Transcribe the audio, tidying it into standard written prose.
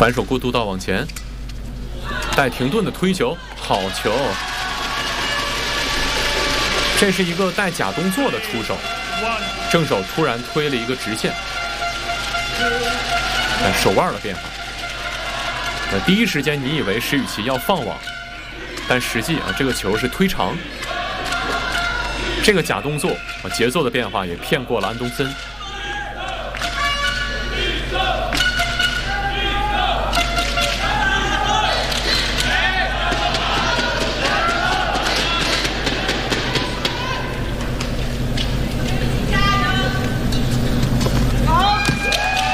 反手过渡到往前，带停顿的推球，好球！这是一个带假动作的出手，正手突然推了一个直线，手腕的变化。第一时间你以为石宇奇要放网，但实际这个球是推长。这个假动作节奏的变化也骗过了安东森。